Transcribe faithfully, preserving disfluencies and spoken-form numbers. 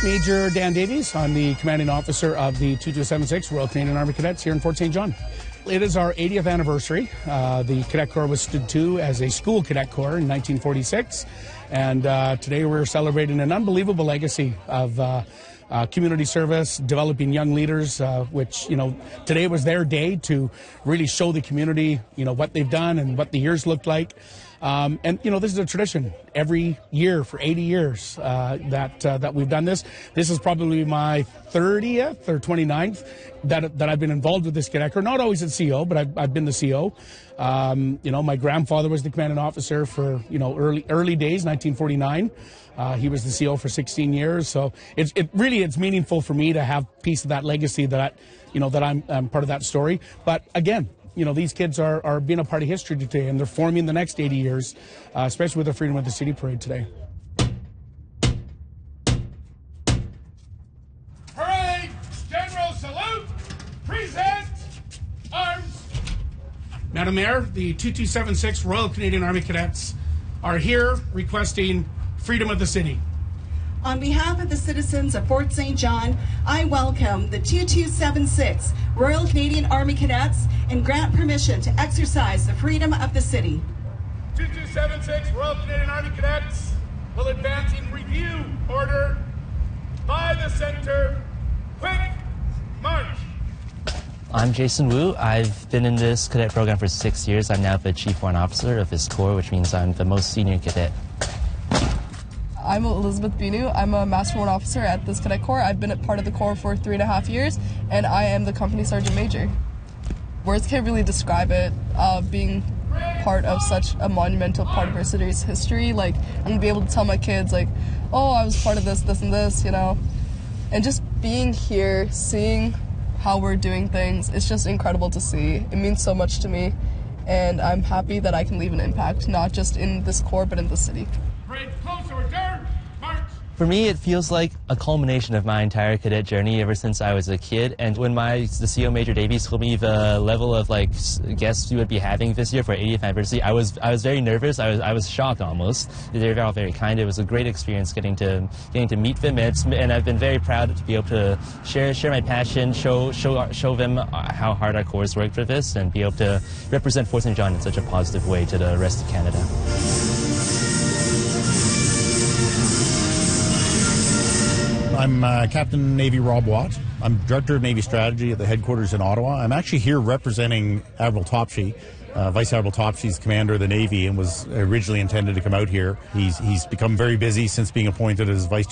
Major Dan Davies. I'm the commanding officer of the two two seven six Royal Canadian Army Cadets here in Fort Saint John. It is our eightieth anniversary. Uh, the Cadet Corps was stood to as a school cadet corps in nineteen forty-six, and uh, today we're celebrating an unbelievable legacy of uh, uh, community service, developing young leaders, uh, which, you know, today was their day to really show the community, you know, what they've done and what the years looked like. Um, and, you know, this is a tradition every year for eighty years uh, that uh, that we've done this. This is probably my thirtieth or twenty-ninth that, that I've been involved with this cadet corps. Not always as C O, but I've, I've been the C O. Um, you know, my grandfather was the commanding officer for, you know, early early days, nineteen forty-nine. Uh, he was the C O for sixteen years. So it's it really it's meaningful for me to have a piece of that legacy that, I, you know, that I'm, I'm part of that story. But again, you know, these kids are, are being a part of history today, and they're forming the next eighty years, uh, especially with the Freedom of the City Parade today. Parade, General Salute, present arms. Madam Mayor, the two two seven six Royal Canadian Army Cadets are here requesting freedom of the city. On behalf of the citizens of Fort Saint John, I welcome the two two seven six Royal Canadian Army Cadets and grant permission to exercise the freedom of the city. two two seven six Royal Canadian Army Cadets will advance in review order by the center. Quick march. I'm Jason Wu. I've been in this cadet program for six years. I'm now the Chief Warrant Officer of this corps, which means I'm the most senior cadet. I'm Elizabeth Binu. I'm a Master Warrant Officer at this Cadet Corps. I've been a part of the Corps for three and a half years, and I am the Company Sergeant Major. Words can't really describe it, uh, being part of such a monumental part of our city's history. Like, I'm going to be able to tell my kids, like, oh, I was part of this, this, and this, you know. And just being here, seeing how we're doing things, it's just incredible to see. It means so much to me, and I'm happy that I can leave an impact, not just in this Corps, but in the city. Close order, march. For me, it feels like a culmination of my entire cadet journey ever since I was a kid. And when my the C O Major Davies told me the level of like guests we would be having this year for eightieth anniversary, I was I was very nervous. I was I was shocked almost. They were all very kind. It was a great experience getting to getting to meet them, and, it's, and I've been very proud to be able to share share my passion, show show show them how hard our corps worked for this, and be able to represent Fort Saint John in such a positive way to the rest of Canada. I'm uh, Captain Navy Rob Watt. I'm Director of Navy Strategy at the headquarters in Ottawa. I'm actually here representing Admiral Topshee. Uh, Vice Admiral Topshee's commander of the Navy and was originally intended to come out here. He's, he's become very busy since being appointed as Vice